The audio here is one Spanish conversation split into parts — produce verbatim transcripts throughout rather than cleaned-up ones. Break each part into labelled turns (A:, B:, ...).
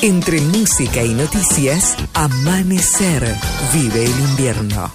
A: Entre música y noticias, Amanecer. Vive el invierno.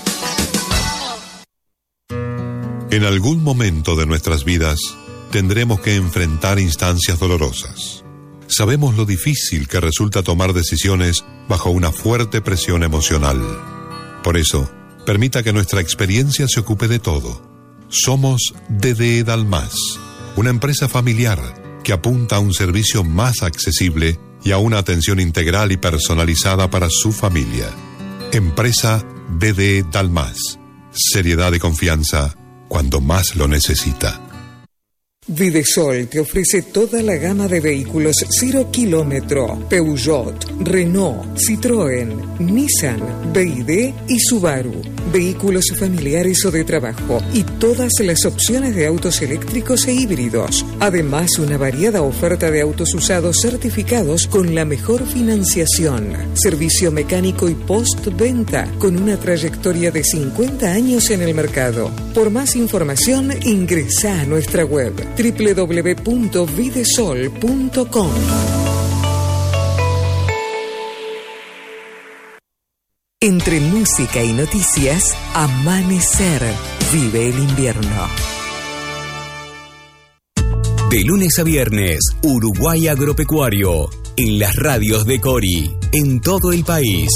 B: En algún momento de nuestras vidas tendremos que enfrentar instancias dolorosas. Sabemos lo difícil que resulta tomar decisiones bajo una fuerte presión emocional. Por eso, permita que nuestra experiencia se ocupe de todo. Somos D D E Dalmas, una empresa familiar que apunta a un servicio más accesible y a una atención integral y personalizada para su familia. Empresa D D E Dalmas. Seriedad y confianza cuando más lo necesita.
A: Videsol te ofrece toda la gama de vehículos cero kilómetro, Peugeot, Renault, Citroën, Nissan, B Y D y Subaru. Vehículos familiares o de trabajo y todas las opciones de autos eléctricos e híbridos. Además, una variada oferta de autos usados certificados con la mejor financiación. Servicio mecánico y postventa con una trayectoria de cincuenta años en el mercado. Por más información, ingresa a nuestra web doble u doble u doble u punto videsol punto com. Entre música y noticias, Amanecer. Vive el invierno.
C: De lunes a viernes, Uruguay Agropecuario, en las radios de Cori, en todo el país.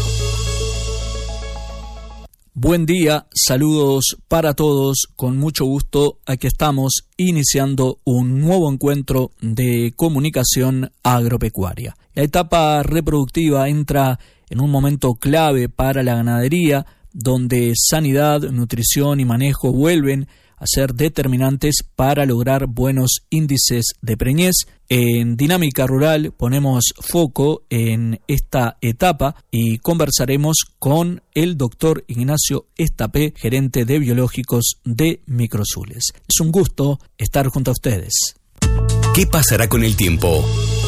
D: Buen día, saludos para todos, con mucho gusto aquí estamos iniciando un nuevo encuentro de comunicación agropecuaria. La etapa reproductiva entra en un momento clave para la ganadería, donde sanidad, nutrición y manejo vuelven a ser determinantes para lograr buenos índices de preñez. En Dinámica Rural ponemos foco en esta etapa y conversaremos con el doctor Ignacio Estapé, gerente de biológicos de Microsules. Es un gusto estar junto a ustedes.
C: ¿Qué pasará con el tiempo?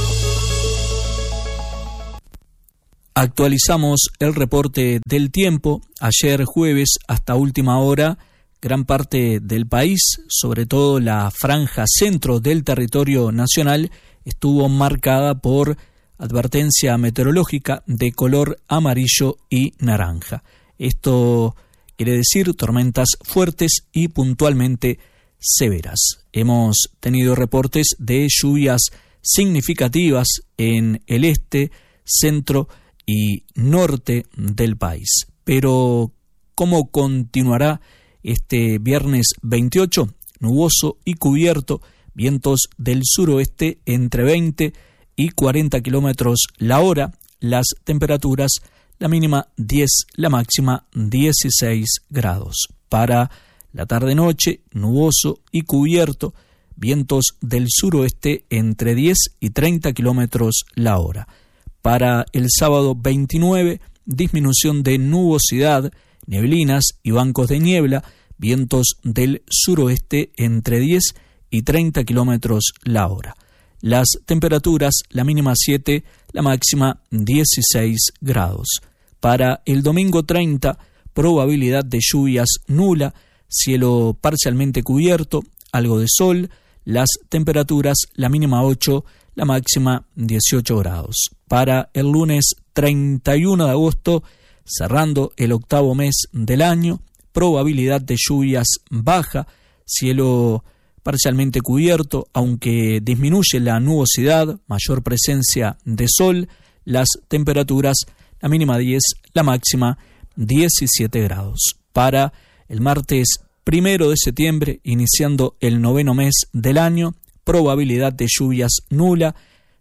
D: Actualizamos el reporte del tiempo. Ayer jueves hasta última hora, gran parte del país, sobre todo la franja centro del territorio nacional, estuvo marcada por advertencia meteorológica de color amarillo y naranja. Esto quiere decir tormentas fuertes y puntualmente severas. Hemos tenido reportes de lluvias significativas en el este, centro y norte del país. Pero, ¿cómo continuará este viernes veintiocho? Nuboso y cubierto, vientos del suroeste entre veinte y cuarenta kilómetros la hora, las temperaturas, la mínima diez, la máxima dieciséis grados. Para la tarde-noche, nuboso y cubierto, vientos del suroeste entre diez y treinta kilómetros la hora. Para el sábado veintinueve, disminución de nubosidad, neblinas y bancos de niebla, vientos del suroeste entre diez y treinta kilómetros la hora. Las temperaturas, la mínima siete, la máxima dieciséis grados. Para el domingo treinta, probabilidad de lluvias nula, cielo parcialmente cubierto, algo de sol, las temperaturas, la mínima ocho, la máxima dieciocho grados. Para el lunes treinta y uno de agosto, cerrando el octavo mes del año, probabilidad de lluvias baja, cielo parcialmente cubierto, aunque disminuye la nubosidad, mayor presencia de sol, las temperaturas, la mínima diez, la máxima diecisiete grados. Para el martes primero de septiembre, iniciando el noveno mes del año, probabilidad de lluvias nula,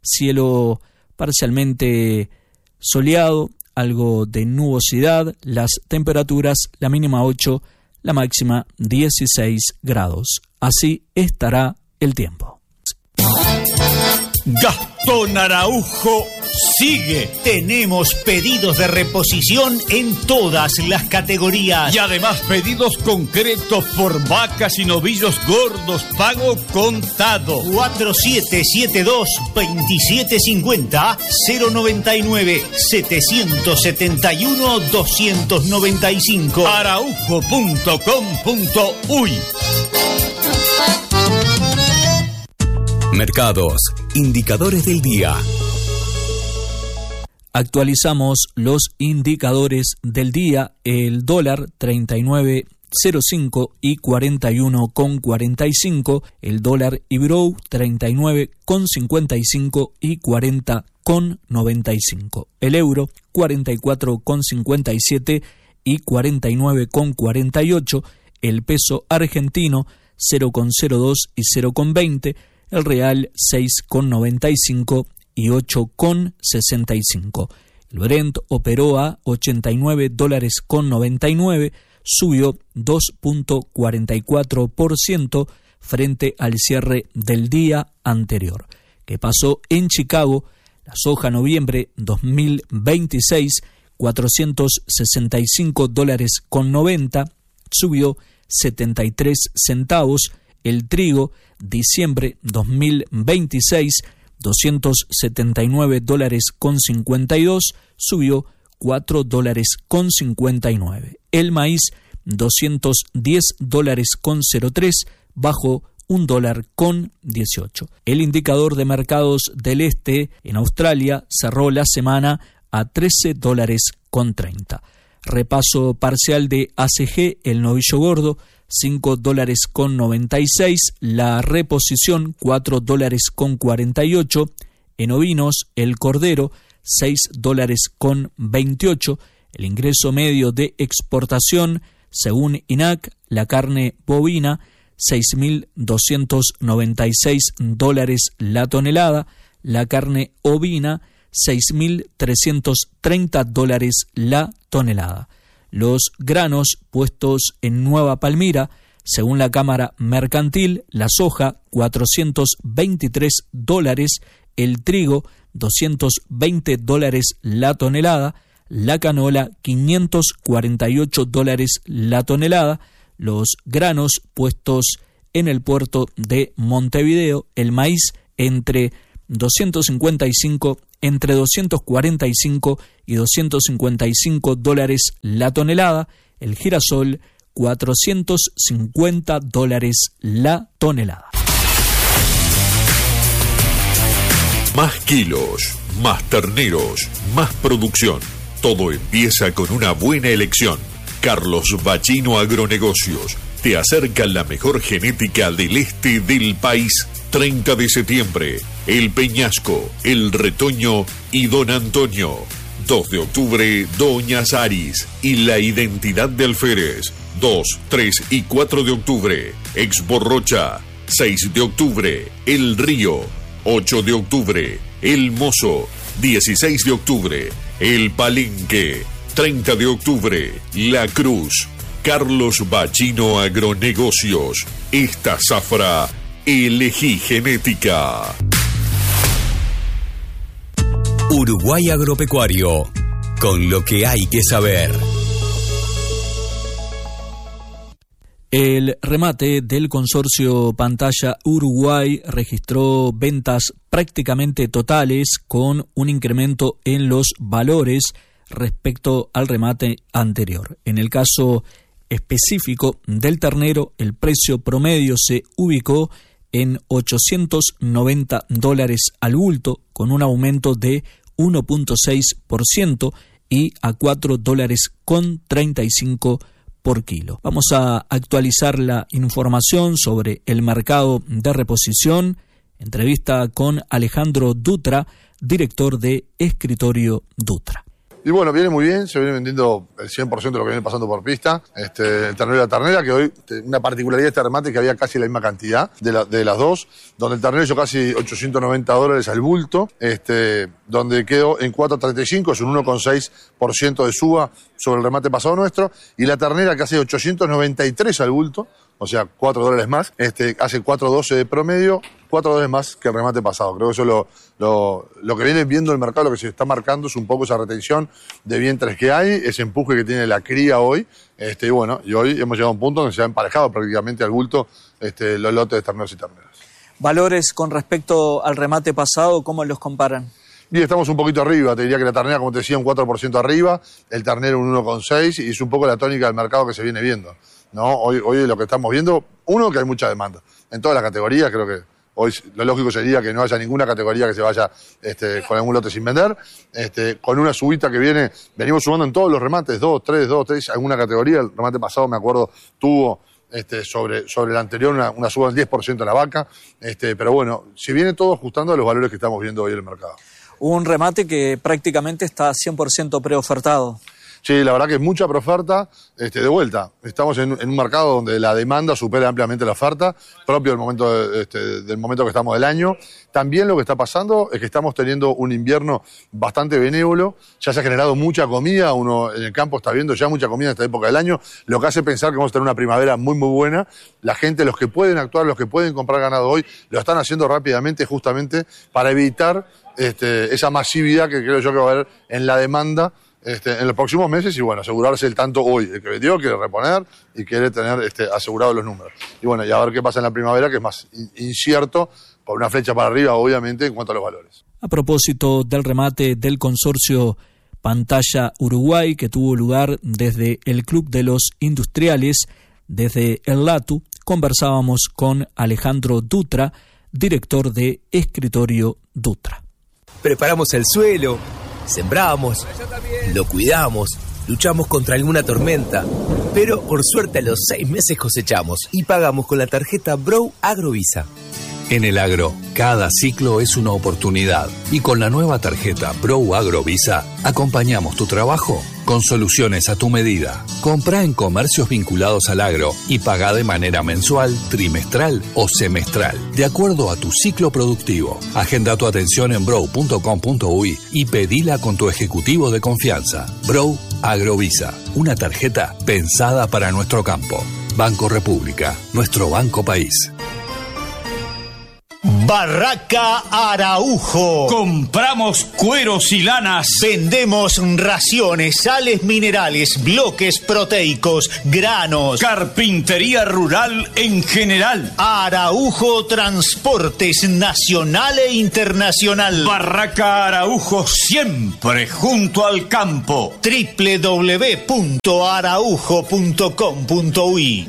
D: cielo parcialmente soleado, algo de nubosidad, las temperaturas, la mínima ocho, la máxima dieciséis grados. Así estará el tiempo.
E: Gastón Araujo sigue. Tenemos pedidos de reposición en todas las categorías. Y además pedidos concretos por vacas y novillos gordos, pago contado. cuatro siete siete dos, dos siete cinco cero, cero noventa y nueve, setecientos setenta y uno, doscientos noventa y cinco. araujo punto com punto uy.
C: Mercados, indicadores del día.
D: Actualizamos los indicadores del día. El dólar treinta y nueve cero cinco y cuarenta y uno con cuarenta y cinco. El dólar Ibrow treinta y nueve con cincuenta y cinco y cuarenta con noventa y cinco. El euro cuarenta y cuatro con cincuenta y siete y cuarenta y nueve con cuarenta y ocho. El peso argentino cero con cero dos y cero con veinte. El real seis con noventa y cinco y ocho con sesenta y cinco. El Brent operó a ochenta y nueve dólares con noventa y nueve, subió dos punto cuarenta y cuatro por ciento frente al cierre del día anterior. ¿Qué pasó en Chicago? La soja noviembre dos mil veintiséis, cuatrocientos sesenta y cinco dólares con noventa, subió setenta y tres centavos. El trigo diciembre dos mil veintiséis, doscientos setenta y nueve dólares con cincuenta y dos, subió cuatro dólares con cincuenta y nueve. El maíz doscientos diez dólares con cero tres, bajó un dólar con dieciocho. El indicador de mercados del este en Australia cerró la semana a trece dólares con treinta. Repaso parcial de A C G, el novillo gordo, cinco dólares con noventa y seis, la reposición cuatro dólares con cuarenta y ocho, en ovinos el cordero seis dólares con veintiocho, el ingreso medio de exportación según I N A C, la carne bovina seis mil doscientos noventa y seis dólares la tonelada, la carne ovina seis mil trescientos treinta dólares la tonelada. Los granos puestos en Nueva Palmira, según la Cámara Mercantil, la soja cuatrocientos veintitrés dólares, el trigo doscientos veinte dólares la tonelada, la canola quinientos cuarenta y ocho dólares la tonelada, los granos puestos en el puerto de Montevideo, el maíz entre doscientos cincuenta y cinco, entre doscientos cuarenta y cinco y doscientos cincuenta y cinco dólares la tonelada, el girasol cuatrocientos cincuenta dólares la tonelada.
F: Más kilos, más terneros, más producción. Todo empieza con una buena elección. Carlos Bachino Agronegocios te acerca la mejor genética del este del país. treinta de septiembre, El Peñasco, El Retoño y Don Antonio. dos de octubre, Doña Saris y la Identidad de Alférez. dos, tres y cuatro de octubre, Expo Rocha. seis de octubre, El Río. ocho de octubre, El Mozo. dieciséis de octubre, El Palenque. treinta de octubre, La Cruz. Carlos Bachino Agronegocios. Esta zafra, elegí genética.
C: Uruguay Agropecuario, con lo que hay que saber.
D: El remate del consorcio Pantalla Uruguay registró ventas prácticamente totales con un incremento en los valores respecto al remate anterior. En el caso específico del ternero, el precio promedio se ubicó en ochocientos noventa dólares al bulto, con un aumento de uno punto seis por ciento y a cuatro dólares con treinta y cinco por kilo. Vamos a actualizar la información sobre el mercado de reposición. Entrevista con Alejandro Dutra, director de Escritorio Dutra.
G: Y bueno, viene muy bien, se viene vendiendo el cien por ciento de lo que viene pasando por pista. Este, el ternero y la ternera, que hoy, una particularidad de este remate es que había casi la misma cantidad de, la, de las dos, donde el ternero hizo casi ochocientos noventa dólares al bulto, este, donde quedó en cuatrocientos treinta y cinco, es un uno coma seis por ciento de suba sobre el remate pasado nuestro, y la ternera que hace ochocientos noventa y tres al bulto, o sea, cuatro dólares más, este, hace cuatro doce de promedio, cuatro dólares más que el remate pasado. Creo que eso es lo, lo, lo que viene viendo el mercado, lo que se está marcando es un poco esa retención de vientres que hay, ese empuje que tiene la cría hoy, este, y bueno, y hoy hemos llegado a un punto donde se ha emparejado prácticamente al bulto este, los lotes de terneros y terneras.
D: Valores con respecto al remate pasado, ¿cómo los comparan?
G: Y estamos un poquito arriba, te diría que la ternera, como te decía, un cuatro por ciento arriba, el ternero un uno coma seis, y es un poco la tónica del mercado que se viene viendo, ¿no? Hoy, hoy lo que estamos viendo, uno, que hay mucha demanda. En todas las categorías creo que Hoy lo lógico sería que no haya ninguna categoría que se vaya este, con algún lote sin vender. Este, con una subida que viene, venimos sumando en todos los remates, dos, tres, dos, tres, alguna categoría. El remate pasado, me acuerdo, tuvo este, sobre, sobre el anterior una, una suba del diez por ciento en la vaca. Este, pero bueno, si viene todo ajustando a los valores que estamos viendo hoy en el mercado.
D: Un remate que prácticamente está cien por ciento preofertado.
G: Sí, la verdad que es mucha preoferta, este, de vuelta. Estamos en, en un mercado donde la demanda supera ampliamente la oferta, propio del momento, de, este, del momento que estamos del año. También lo que está pasando es que estamos teniendo un invierno bastante benévolo, ya se ha generado mucha comida, uno en el campo está viendo ya mucha comida en esta época del año, lo que hace pensar que vamos a tener una primavera muy muy buena. La gente, los que pueden actuar, los que pueden comprar ganado hoy, lo están haciendo rápidamente justamente para evitar este, esa masividad que creo yo que va a haber en la demanda Este, en los próximos meses y bueno, asegurarse el tanto hoy. El que vendió quiere reponer y quiere tener este, asegurados los números. Y bueno, y a ver qué pasa en la primavera, que es más incierto, por una flecha para arriba, obviamente, en cuanto a los valores.
D: A propósito del remate del consorcio Pantalla Uruguay, que tuvo lugar desde el Club de los Industriales, desde el LATU, conversábamos con Alejandro Dutra, director de Escritorio Dutra.
H: Preparamos el suelo, sembramos, lo cuidamos, luchamos contra alguna tormenta, pero por suerte a los seis meses cosechamos y pagamos con la tarjeta Brow Agrovisa.
F: En el agro, cada ciclo es una oportunidad y con la nueva tarjeta Brow Agrovisa acompañamos tu trabajo con soluciones a tu medida. Comprá en comercios vinculados al agro y pagá de manera mensual, trimestral o semestral, de acuerdo a tu ciclo productivo. Agenda tu atención en brow punto com punto uy y pedila con tu ejecutivo de confianza. Brow Agrovisa, una tarjeta pensada para nuestro campo. Banco República, nuestro banco país.
E: Barraca Araujo. Compramos cueros y lanas. Vendemos raciones, sales minerales, bloques proteicos, granos. Carpintería rural en general. Araujo Transportes nacional e internacional. Barraca Araujo siempre junto al campo. doble u doble u doble u punto araujo punto com punto uy.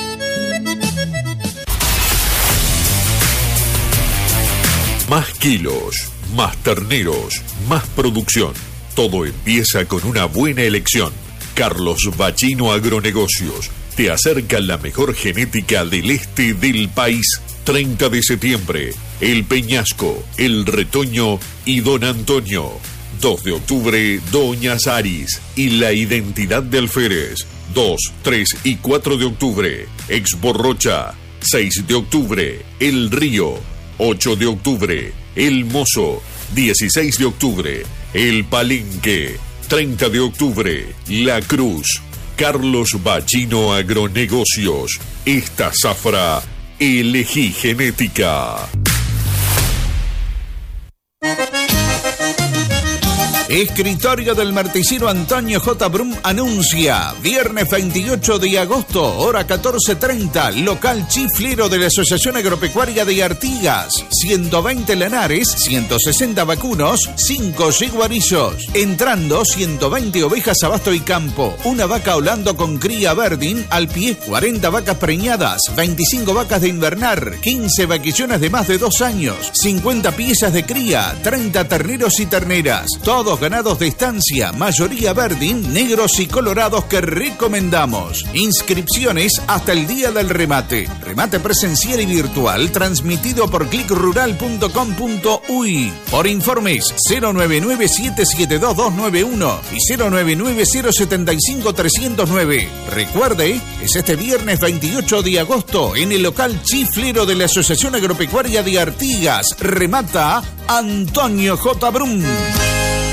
F: Más kilos, más terneros, más producción. Todo empieza con una buena elección. Carlos Bachino Agronegocios te acerca la mejor genética del este del país. treinta de septiembre, El Peñasco, El Retoño y Don Antonio. dos de octubre, Doña Saris y la identidad de Alférez. dos, tres y cuatro de octubre, Expo Rocha. seis de octubre, El Río. ocho de octubre, El Mozo. dieciséis de octubre, El Palenque. treinta de octubre, La Cruz. Carlos Bachino Agronegocios. Esta zafra, elegí genética.
I: Escritorio del Marticino Antonio J. Brum anuncia, viernes veintiocho de agosto, hora catorce treinta, local chiflero de la Asociación Agropecuaria de Artigas, ciento veinte lanares, ciento sesenta vacunos, cinco yeguarillos, entrando ciento veinte ovejas a basto y campo, una vaca holando con cría verdin al pie, cuarenta vacas preñadas, veinticinco vacas de invernar, quince vaquillones de más de dos años, cincuenta piezas de cría, treinta terneros y terneras, todos ganados de estancia, mayoría verdin, negros y colorados que recomendamos. Inscripciones hasta el día del remate. Remate presencial y virtual transmitido por clic rural punto com punto uy. Por informes cero nueve nueve siete siete dos dos nueve uno y cero nueve nueve cero siete cinco tres cero nueve. Recuerde, es este viernes veintiocho de agosto en el local chiflero de la Asociación Agropecuaria de Artigas. Remata Antonio J. Brum.